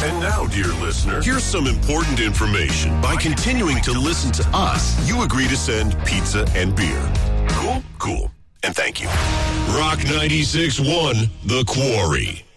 And now, dear listener, here's some important information. By continuing to listen to us, you agree to send pizza and beer. Cool? Cool. And thank you. Rock 96.1, The Quarry.